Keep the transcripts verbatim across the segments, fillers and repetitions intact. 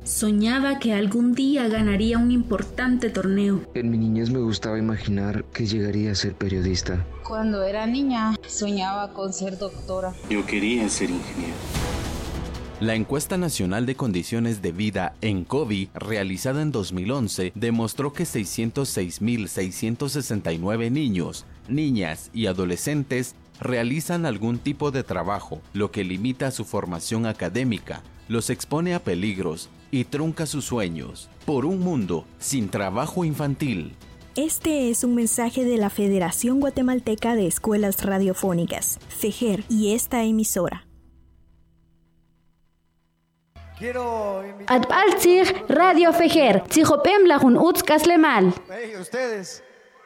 Soñaba que algún día ganaría un importante torneo. En mi niñez me gustaba imaginar que llegaría a ser periodista. Cuando era niña, soñaba con ser doctora. Yo quería ser ingeniero. La encuesta nacional de condiciones de vida en COVID, realizada en dos mil once, demostró que seiscientos seis mil seiscientos sesenta y nueve niños, niñas y adolescentes realizan algún tipo de trabajo, lo que limita su formación académica, los expone a peligros y trunca sus sueños. Por un mundo sin trabajo infantil. Este es un mensaje de la Federación Guatemalteca de Escuelas Radiofónicas, FEGER, y esta emisora. Quiero Atbalzig Radio Fejer, Tzijopem Lajun Utz Kaslemal. Hey, ustedes.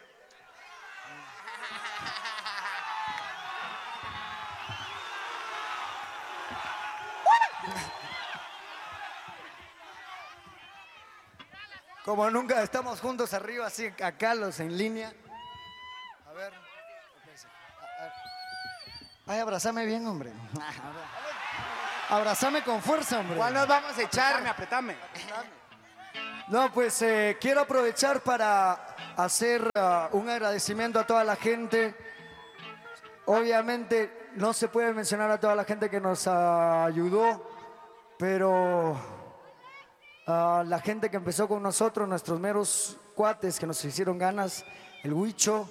Como nunca estamos juntos arriba, así acá los en línea. A ver. Ay, abrázame bien, hombre. Abrázame con fuerza, hombre. ¿Cuál nos vamos a echar? Apretame. No, pues eh, quiero aprovechar para hacer uh, un agradecimiento a toda la gente. Obviamente no se puede mencionar a toda la gente que nos uh, ayudó, pero uh, la gente que empezó con nosotros, nuestros meros cuates que nos hicieron ganas, el Huicho,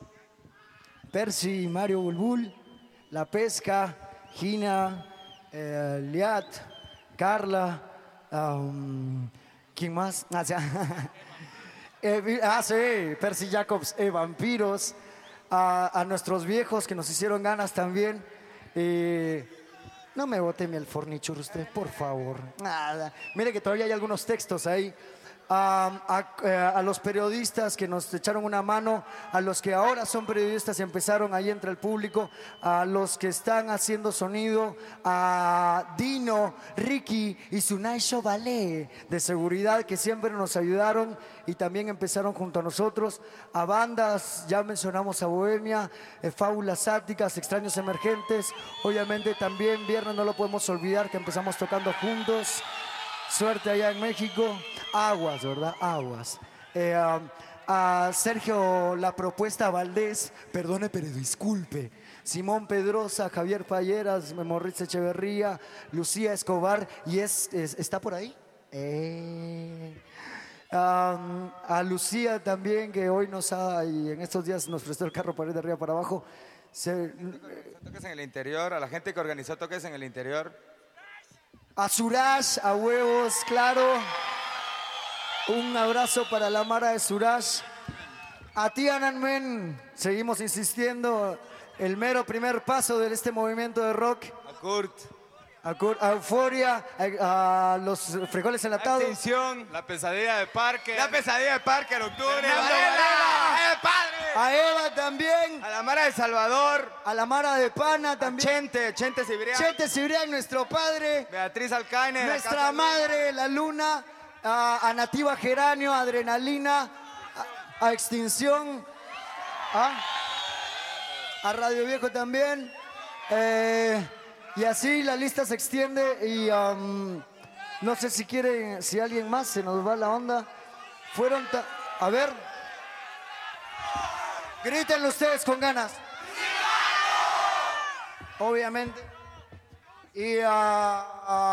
Percy, Mario Bulbul, La Pesca, Gina, Eh, Liat, Carla, um, ¿quién más? Ah, eh, ah, sí, Percy Jacobs, eh, Vampiros, a, a nuestros viejos que nos hicieron ganas también. Eh, no me bote mi alfornichur usted, por favor. Nada. Mire que todavía hay algunos textos ahí. A, a, a los periodistas que nos echaron una mano, a los que ahora son periodistas y empezaron ahí entre el público, a los que están haciendo sonido, a Dino, Ricky y su Naisho Ballet de seguridad que siempre nos ayudaron y también empezaron junto a nosotros, a bandas, ya mencionamos a Bohemia, eh, Fábulas Áticas, Extraños Emergentes, obviamente también Viernes no lo podemos olvidar que empezamos tocando juntos. Suerte allá en México. Aguas, ¿verdad? Aguas. Eh, um, a Sergio La Propuesta Valdés, perdone pero disculpe. Simón Pedrosa, Javier Palleras, Morritz Echeverría, Lucía Escobar, y es, es ¿está por ahí? Eh. Um, a Lucía también, que hoy nos ha, y en estos días nos prestó el carro para ir de arriba para abajo. Se, toques en el interior, a la gente que organizó toques en el interior. A Suraj, a huevos, claro. Un abrazo para la Mara de Suraj. A Tiananmen, seguimos insistiendo. El mero primer paso de este movimiento de rock. A Kurt. A, Kurt, a Euforia, a, a los frijoles enlatados. La Extinción, la pesadilla de Parque. La pesadilla de Parque, en octubre. ¡Eh, padre! A Eva también. A la Mara de Salvador. A la Mara de Pana también. A Chente, Chente Cibrián. Chente Cibrián, nuestro padre. Beatriz Alcaine. Nuestra madre, la Luna. A, a Nativa Geranio, Adrenalina. A, a Extinción. A, a Radio Viejo también. Eh, y así la lista se extiende. Y um, no sé si quieren, si alguien más se nos va la onda. Fueron. A ver. Grítenlo ustedes con ganas. Obviamente. Y a,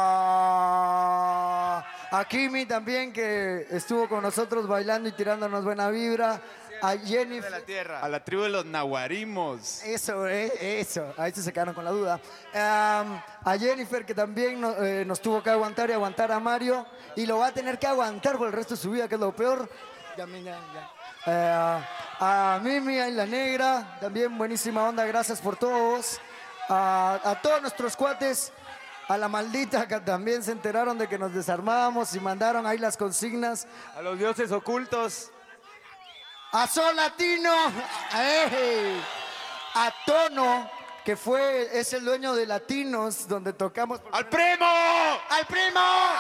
a, a Kimi también, que estuvo con nosotros bailando y tirándonos buena vibra. A Jennifer. De la tierra. A la tribu de los nahuarimos. Eso, eh, eso. Ahí se quedaron con la duda. Um, a Jennifer, que también no, eh, nos tuvo que aguantar y aguantar a Mario. Y lo va a tener que aguantar por el resto de su vida, que es lo peor. Ya, mira, ya. Eh, a Mimi, a La Negra, también buenísima onda, gracias por todos. A, a todos nuestros cuates, a la maldita que también se enteraron de que nos desarmábamos y mandaron ahí las consignas. A los dioses ocultos. A Sol Latino, ¡Ey! A Tono, que fue, es el dueño de Latinos, donde tocamos. ¡Al primo! ¡Al primo!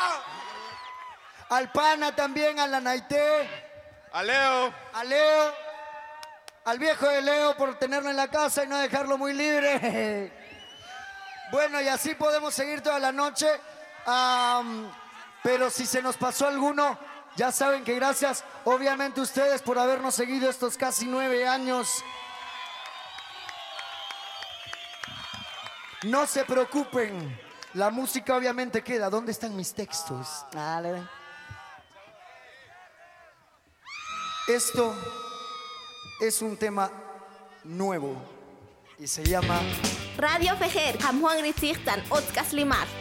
Al Pana también, a la Naité. A Leo. A Leo. Al viejo de Leo por tenerlo en la casa y no dejarlo muy libre. Bueno, y así podemos seguir toda la noche. Um, Pero si se nos pasó alguno, ya saben que gracias, obviamente, ustedes por habernos seguido estos casi nueve años. No se preocupen, la música obviamente queda. ¿Dónde están mis textos? Dale. Esto es un tema nuevo y se llama Radio Fejer, Hamhuang Ritzigtan, Otkas Limar.